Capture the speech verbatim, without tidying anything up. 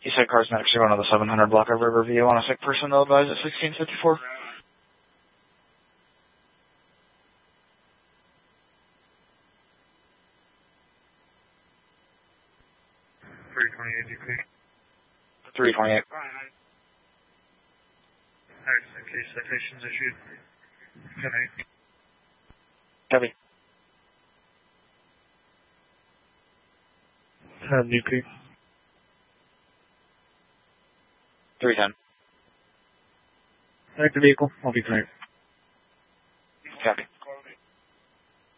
You said cars next to going to the seven hundred block of Riverview on a sick person to advise at sixteen fifty-four. three twenty-eight, D P. three twenty-eight. Alright, in case citations issued. ten eight. Heavy. ten D P. three ten. Back to vehicle. I'll be tonight. Copy.